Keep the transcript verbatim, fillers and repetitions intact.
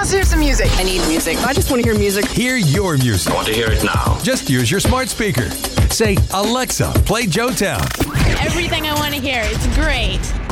wants to hear some music? I need music. I just want to hear music. Hear your music. I want to hear it now. Just use your smart speaker. Say, Alexa, play Joetown. Everything I want to hear. It's great.